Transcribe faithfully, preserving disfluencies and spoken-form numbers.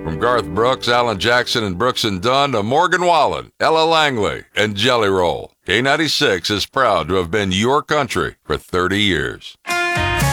From Garth Brooks, Alan Jackson, and Brooks and Dunn to Morgan Wallen, Ella Langley, and Jelly Roll, K ninety-six is proud to have been your country for thirty years.